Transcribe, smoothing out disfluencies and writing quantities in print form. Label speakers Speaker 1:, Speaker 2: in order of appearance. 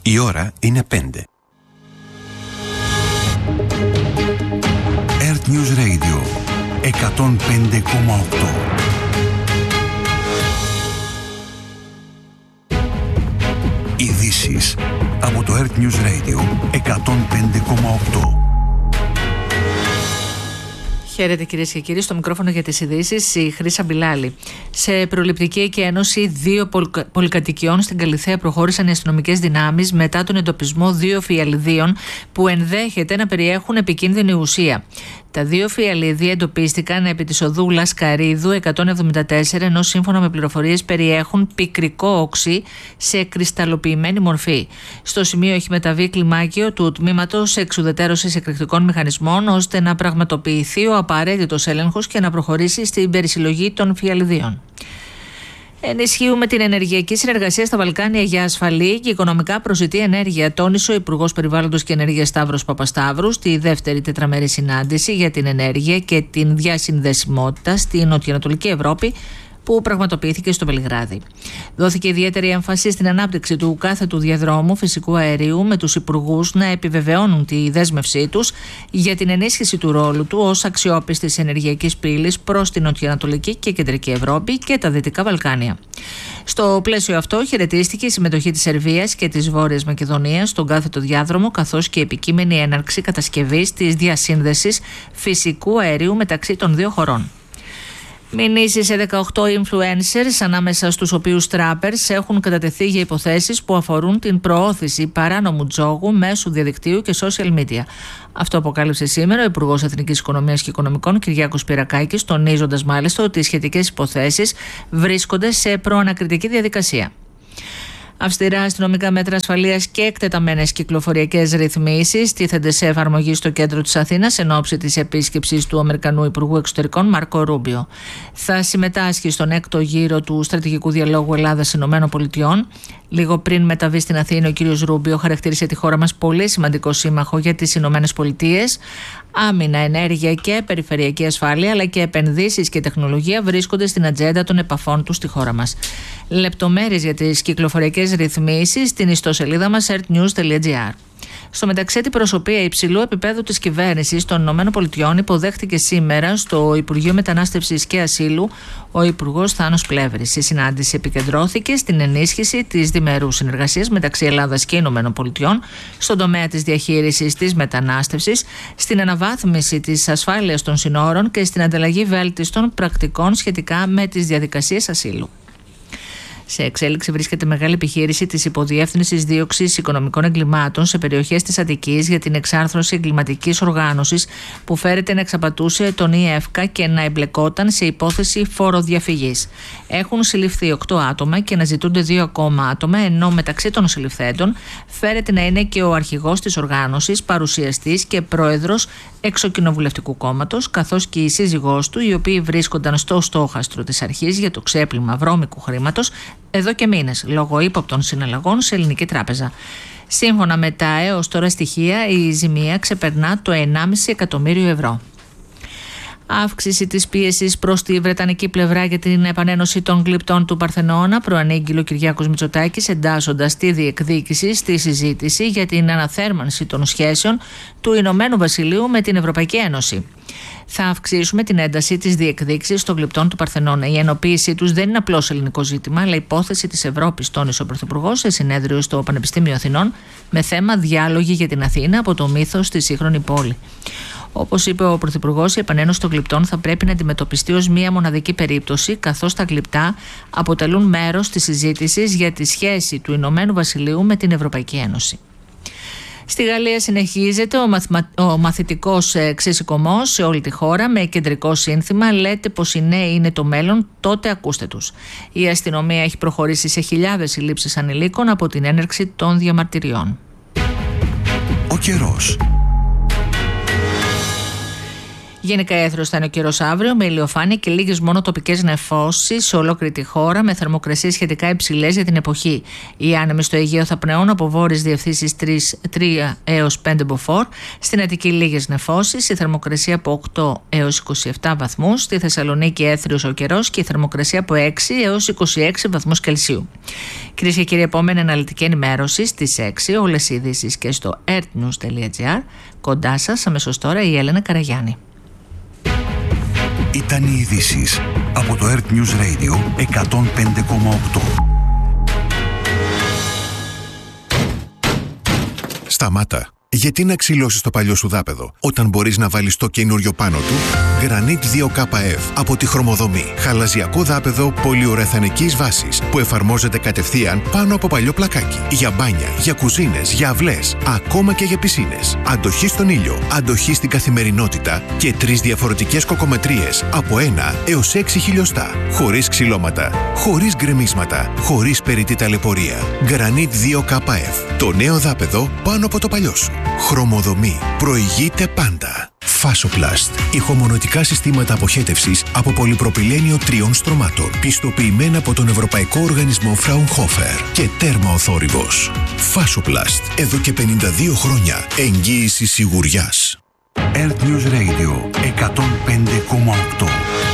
Speaker 1: Η ώρα είναι 5. Earth News Radio 105,8. Ειδήσεις από το Earth News Radio 105,8.
Speaker 2: Χαίρετε κυρίες και κύριοι, στο μικρόφωνο για τις ειδήσεις η Χρύσα Μπιλάλη. Σε προληπτική εκένωση 2 πολυκατοικιών στην Καλιθέα προχώρησαν οι αστυνομικές δυνάμεις μετά τον εντοπισμό 2 φιαλιδίων που ενδέχεται να περιέχουν επικίνδυνη ουσία. Τα 2 φιαλίδια εντοπίστηκαν επί της οδού Λασκαρίδου 174, ενώ σύμφωνα με πληροφορίες περιέχουν πικρικό οξύ σε κρυσταλλοποιημένη μορφή. Στο σημείο έχει μεταβεί κλιμάκιο του τμήματος εξουδετερώσης εκρηκτικών μηχανισμών, ώστε να πραγματοποιηθεί ο απαραίτητος έλεγχος και να προχωρήσει στην περισυλλογή των φιαλιδίων. Ενισχύουμε την ενεργειακή συνεργασία στα Βαλκάνια για ασφαλή και οικονομικά προσιτή ενέργεια, τόνισε ο Υπουργός Περιβάλλοντος και Ενέργειας Σταύρος Παπασταύρου στη δεύτερη τετραμερή συνάντηση για την ενέργεια και την διασυνδεσιμότητα στην νοτιοανατολική Ευρώπη, που πραγματοποιήθηκε στο Βελιγράδι. Δόθηκε ιδιαίτερη έμφαση στην ανάπτυξη του κάθετου διαδρόμου φυσικού αερίου, με τους υπουργούς να επιβεβαιώνουν τη δέσμευσή τους για την ενίσχυση του ρόλου του ως αξιόπιστης ενεργειακής πύλης προς την νοτιοανατολική και κεντρική Ευρώπη και τα Δυτικά Βαλκάνια. Στο πλαίσιο αυτό χαιρετίστηκε η συμμετοχή της Σερβίας και της Βόρειας Μακεδονίας στον κάθετο διάδρομο, καθώς και η επικείμενη έναρξη κατασκευής της διασύνδεσης φυσικού αερίου μεταξύ των δύο χωρών. Μηνύσεις σε 18 influencers, ανάμεσα στους οποίους trappers, έχουν κατατεθεί για υποθέσεις που αφορούν την προώθηση παράνομου τζόγου μέσω διαδικτύου και social media. Αυτό αποκάλυψε σήμερα ο Υπουργός Εθνικής Οικονομίας και Οικονομικών Κυριάκος Πυρακάκης, τονίζοντας μάλιστα ότι οι σχετικές υποθέσεις βρίσκονται σε προανακριτική διαδικασία. Αυστηρά αστυνομικά μέτρα ασφαλείας και εκτεταμένες κυκλοφοριακές ρυθμίσεις τίθενται σε εφαρμογή στο κέντρο της Αθήνας εν ώψη της επίσκεψης του Αμερικανού Υπουργού Εξωτερικών Μάρκο Ρούμπιο. Θα συμμετάσχει στον 6ο γύρο του Στρατηγικού Διαλόγου Ελλάδα-ΗΠΑ. Λίγο πριν μεταβεί στην Αθήνα, ο κ. Ρούμπιο χαρακτήρισε τη χώρα μας πολύ σημαντικό σύμμαχο για τις ΗΠΑ. Άμυνα, ενέργεια και περιφερειακή ασφάλεια, αλλά και επενδύσεις και τεχνολογία βρίσκονται στην ατζέντα των επαφών του στη χώρα μας. Λεπτομέρειες για τις κυκλοφοριακές ρυθμίσεις στην ιστοσελίδα μας earthnews.gr. Στο μεταξύ, την προσωπία υψηλού επίπεδου της κυβέρνησης των ΗΠΑ υποδέχτηκε σήμερα στο Υπουργείο Μετανάστευσης και Ασύλου ο Υπουργός Θάνος Πλεύρης. Η συνάντηση επικεντρώθηκε στην ενίσχυση της διμερούς συνεργασίας μεταξύ Ελλάδας και ΗΠΑ στον τομέα της διαχείρισης της μετανάστευσης, στην αναβάθμιση της ασφάλειας των συνόρων και στην ανταλλαγή βέλτιστων πρακτικών σχετικά με τις διαδικασίες ασύλου. Σε εξέλιξη βρίσκεται μεγάλη επιχείρηση της Υποδιεύθυνσης Δίωξης Οικονομικών Εγκλημάτων σε περιοχές της Αττικής για την εξάρθρωση εγκληματικής οργάνωσης που φέρεται να εξαπατούσε τον ΙΕΦΚΑ και να εμπλεκόταν σε υπόθεση φοροδιαφυγής. Έχουν συλληφθεί 8 άτομα και αναζητούνται 2 ακόμα άτομα, ενώ μεταξύ των συλληφθέντων φέρεται να είναι και ο αρχηγός της οργάνωσης, παρουσιαστής και πρόεδρος εξοκοινοβουλευτικού κόμματος, καθώς και η σύζυγός του, οι οποίοι βρίσκονταν στο στόχαστρο της αρχής για το ξέπλυμα βρώμικου χρήματος εδώ και μήνες, λόγω ύποπτων συναλλαγών σε ελληνική τράπεζα. Σύμφωνα με τα έως τώρα στοιχεία, η ζημία ξεπερνά το 1,5 εκατομμύριο ευρώ. Αύξηση της πίεσης προς τη βρετανική πλευρά για την επανένωση των γλυπτών του Παρθενώνα, προανήγγειλε ο Κυριάκος Μητσοτάκης, εντάσσοντας τη διεκδίκηση στη συζήτηση για την αναθέρμανση των σχέσεων του Ηνωμένου Βασιλείου με την Ευρωπαϊκή Ένωση. Θα αυξήσουμε την ένταση της διεκδίκησης των γλυπτών του Παρθενώνα. Η ενοποίησή τους δεν είναι απλώς ελληνικό ζήτημα, αλλά υπόθεση της Ευρώπης, τόνισε ο Πρωθυπουργός σε συνέδριο στο Πανεπιστήμιο Αθηνών με θέμα διάλογοι για την Αθήνα από το μύθος στη σύγχρονη πόλη. Όπως είπε ο Πρωθυπουργός, η επανένωση των γλυπτών θα πρέπει να αντιμετωπιστεί ως μία μοναδική περίπτωση, καθώς τα γλυπτά αποτελούν μέρος της συζήτησης για τη σχέση του Ηνωμένου Βασιλείου με την Ευρωπαϊκή Ένωση. Στη Γαλλία συνεχίζεται ο μαθητικός ξεσηκωμός σε όλη τη χώρα με κεντρικό σύνθημα «Λέτε πως οι νέοι είναι το μέλλον, τότε ακούστε τους». Η αστυνομία έχει προχωρήσει σε χιλιάδες συλλήψεις ανηλίκων από την έναρξη των διαμαρτυριών.
Speaker 1: Ο καιρός.
Speaker 2: Γενικά έθρος θα είναι ο καιρός αύριο, με ηλιοφάνεια και λίγες μόνο τοπικές νεφώσεις σε ολόκληρη τη χώρα, με θερμοκρασίες σχετικά υψηλές για την εποχή. Οι άνεμοι στο Αιγαίο θα πνεώνουν από βόρειες διευθύνσεις 3 έως 5 μποφόρ. Στην Αττική λίγες νεφώσεις, η θερμοκρασία από 8 έως 27 βαθμούς. Στη Θεσσαλονίκη έθριος ο καιρός και η θερμοκρασία από 6 έως 26 βαθμούς Κελσίου. Κυρίες και κύριοι, επόμενη αναλυτική ενημέρωση στις 6, όλες οι ειδήσεις και στο earthnews.gr. Κοντά σας αμέσως τώρα η Έλενα Καραγιάννη.
Speaker 1: Ήταν οι ειδήσεις από το Earth News Radio 105,8.
Speaker 3: Σταμάτα. Γιατί να ξυλώσεις το παλιό σου δάπεδο όταν μπορείς να βάλεις το καινούριο πάνω του? Granit 2KF από τη Χρωμοδομή. Χαλαζιακό δάπεδο πολυουρεθανικής βάσης που εφαρμόζεται κατευθείαν πάνω από παλιό πλακάκι. Για μπάνια, για κουζίνες, για αυλές, ακόμα και για πισίνες. Αντοχή στον ήλιο, αντοχή στην καθημερινότητα και 3 διαφορετικές κοκομετρίες από 1 έως 6 χιλιοστά. Χωρίς ξυλώματα, χωρίς γκρεμίσματα, χωρίς περιττή ταλαιπωρία. Granit 2KF. Το νέο δάπεδο πάνω από το παλιό σου. Χρωμοδομή. Προηγείται πάντα. Fasoplast. Ηχομονωτικά συστήματα αποχέτευσης από πολυπροπυλένιο 3 στρωμάτων. Πιστοποιημένα από τον Ευρωπαϊκό Οργανισμό Fraunhofer και τέρμα ο θόρυβος. Fasoplast. Εδώ και 52 χρόνια. Εγγύηση σιγουριάς.
Speaker 1: Earth News Radio 105,8.